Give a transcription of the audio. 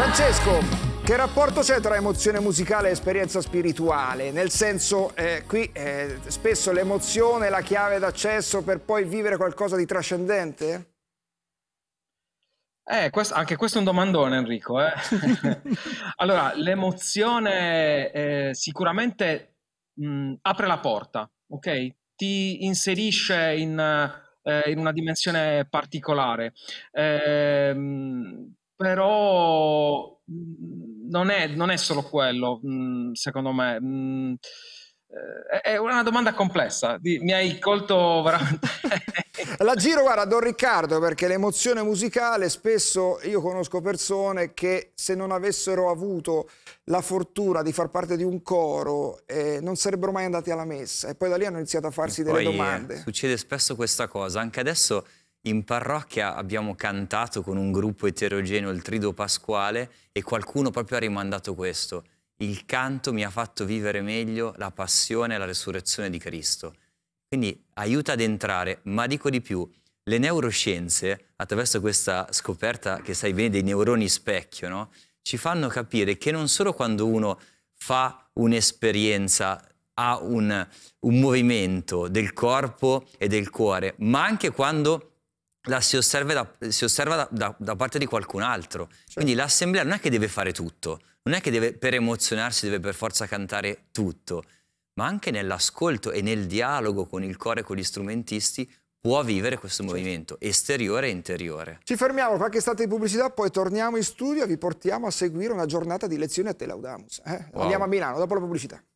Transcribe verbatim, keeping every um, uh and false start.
Francesco, che rapporto c'è tra emozione musicale e esperienza spirituale? Nel senso, eh, qui eh, spesso l'emozione è la chiave d'accesso per poi vivere qualcosa di trascendente? Eh, questo- anche questo è un domandone, Enrico. eh. Allora, l'emozione eh, sicuramente mh, apre la porta, ok? Ti inserisce in, eh, in una dimensione particolare. Ehm, però mh, non è, non è solo quello, mh, secondo me. Mh, eh, è una domanda complessa. Di- Mi hai colto veramente. La giro, guarda, a Don Riccardo, perché l'emozione musicale spesso io conosco persone che se non avessero avuto la fortuna di far parte di un coro eh, non sarebbero mai andati alla messa e poi da lì hanno iniziato a farsi E delle poi eh, domande. succede spesso questa cosa. Anche adesso in parrocchia abbiamo cantato con un gruppo eterogeneo il Triduo Pasquale e qualcuno proprio ha rimandato questo. Il canto mi ha fatto vivere meglio la passione e la resurrezione di Cristo. Quindi aiuta ad entrare, ma dico di più, le neuroscienze, attraverso questa scoperta che sai bene dei neuroni specchio, no? Ci fanno capire che non solo quando uno fa un'esperienza ha un, un movimento del corpo e del cuore, ma anche quando la si osserva da, si osserva da, da, da parte di qualcun altro. Certo. Quindi l'assemblea non è che deve fare tutto, non è che deve, per emozionarsi deve per forza cantare tutto, ma anche nell'ascolto e nel dialogo con il coro e con gli strumentisti può vivere questo Certo. movimento esteriore e interiore. Ci fermiamo, qualche istante di pubblicità, poi torniamo in studio e vi portiamo a seguire una giornata di lezioni a Te Laudamus. Eh? Wow. Andiamo a Milano dopo la pubblicità.